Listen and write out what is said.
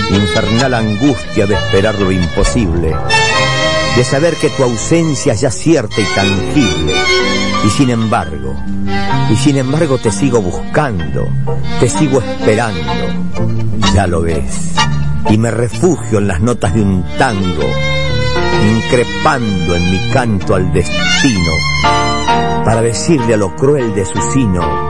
infernal angustia de esperar lo imposible, de saber que tu ausencia es ya cierta y tangible. Y sin embargo te sigo buscando, te sigo esperando, ya lo ves, y me refugio en las notas de un tango, increpando en mi canto al destino, para decirle a lo cruel de su sino